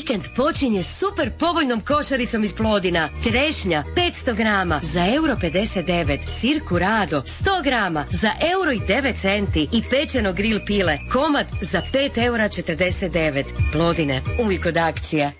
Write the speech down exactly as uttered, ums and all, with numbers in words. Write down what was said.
vikend počinje super povoljnom košaricom iz Plodina. Trešnja petsto grama za euro pedeset devet, sir Curado sto grama za euro i devet centi i pečeno grill pile komad za pet eura četrdeset devet. Plodine, uvijek od akcija.